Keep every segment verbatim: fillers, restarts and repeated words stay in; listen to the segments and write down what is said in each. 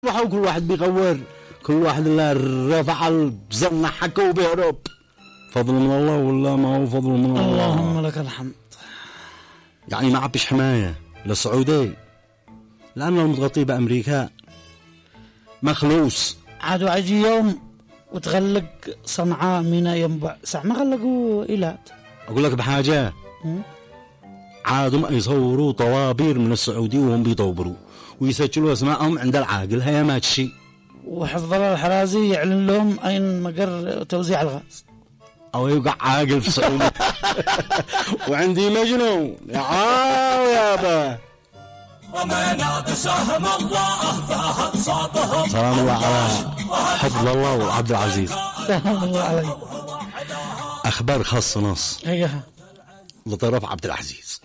راحوا كل واحد بيغور، كل واحد اللي رفع البزنة حكى وبيهرب. فضل من الله ولا ما هو فضل من الله؟ اللهم لك الحمد. يعني ما عبش حماية للسعودية لأنه المتغطي بأمريكا مخلوص. عادوا عجي يوم وتغلق صنعاء ميناء ينبع ساعة ما غلقوا إيلات. أقول لك بحاجة، عادوا يصوروا طوابير من السعودية وهم بيطوبروا ويسجلوا اسمائهم عند العاقل. هيا ما تشي. وحفظ الله الحرازي يعلن لهم أين مقر توزيع الغاز أو يوقع عاقل في السعودية. وعندي مجنون يا عاو يا با. رمينا بسهم الله فهد صابهم. سلام الله على حفظ الله وعبد العزيز. سلام الله عليه. أخبار خاصة نص أيها لطرف عبد العزيز.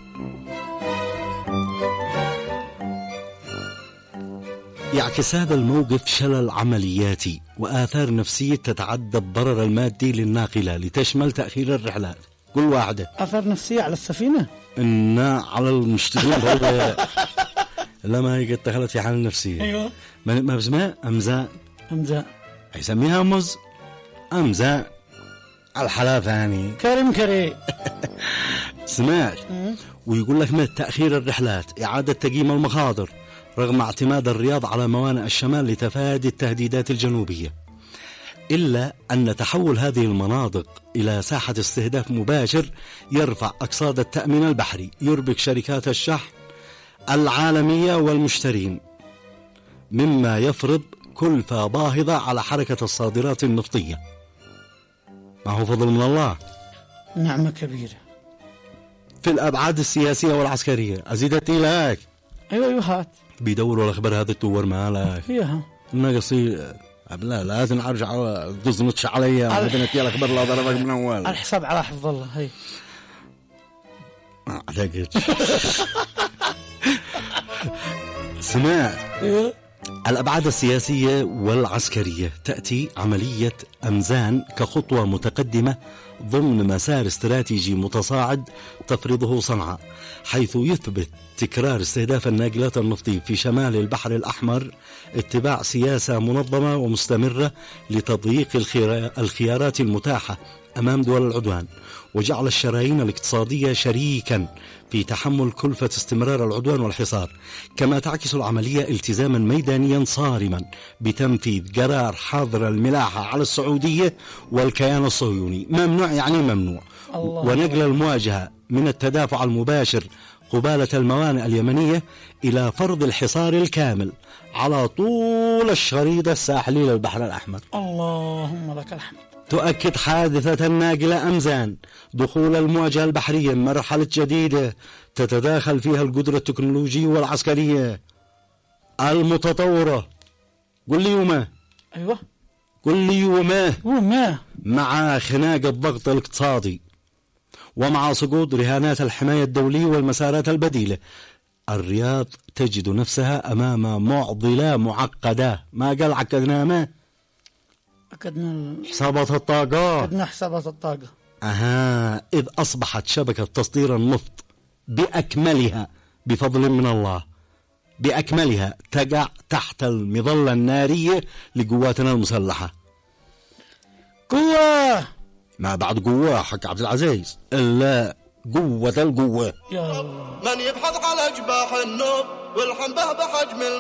يعكس هذا الموقف شلل عملياتي وآثار نفسية تتعدى الضرر المادي للناقلة لتشمل تأخير الرحلات. كل واحدة أثار نفسية على السفينة إن على المشترين. لا ما هي قد دخلت في حالة نفسية. أيوة. ما ما بسمها أمزاء أمزاء يسميها مز أمزاء الحلا ثاني كريم كريم. سمعت. ويقول لك من تأخير الرحلات إعادة تقييم المخاطر رغم اعتماد الرياض على موانئ الشمال لتفادي التهديدات الجنوبية، إلا أن تحول هذه المناطق إلى ساحة استهداف مباشر يرفع أقصاد التأمين البحري، يربك شركات الشحن العالمية والمشترين، مما يفرض كلفة باهظة على حركة الصادرات النفطية. ما هو فضل من الله. نعمة كبيرة في الأبعاد السياسية والعسكرية. أزيدت لك. أيوة أيوة هات بيدوروا الأخبار هذا التور مالك. فيها النقصي لا لازم أرجع تزنطش علي. على بدنا تيا الأخبار لا ضربك من أول. الحساب على حفظ الله. هي ما أعتقد. سمع. أيوة. الأبعاد السياسية والعسكرية تأتي عملية أمزان كخطوة متقدمة ضمن مسار استراتيجي متصاعد تفرضه صنعاء، حيث يثبت تكرار استهداف الناقلات النفطية في شمال البحر الأحمر اتباع سياسة منظمة ومستمرة لتضييق الخيارات المتاحة أمام دول العدوان، وجعل الشرايين الاقتصادية شريكا في تحمل كلفة استمرار العدوان والحصار. كما تعكس العملية التزاما ميدانيا صارما بتنفيذ قرار حظر الملاحة على السعودية والكيان الصهيوني. ممنوع يعني ممنوع. ونقل المواجهة من التدافع المباشر قبالة الموانئ اليمنية إلى فرض الحصار الكامل على طول الشريط الساحلي للبحر الأحمر. اللهم لك الحمد. تؤكد حادثة الناقلة أمزان دخول المواجهة البحرية مرحلة جديدة تتداخل فيها القدرة التكنولوجية والعسكرية المتطورة. قل لي وما. أيوة قل لي وما. وما مع خناق الضغط الاقتصادي ومع سقوط رهانات الحماية الدولية والمسارات البديلة، الرياض تجد نفسها أمام معضلة معقدة. ما قال عقدنا ما أكدنا حسابات الطاقة. أكدنا حسابات الطاقة. أها. إذ أصبحت شبكة تصدير النفط بأكملها بفضل من الله بأكملها تقع تحت المظلة النارية لقواتنا المسلحة. قوة ما بعد قوة حق عبد العزيز إلا قوة القوة. يا الله. من يبحث على جباح النوب والحنبه بحجم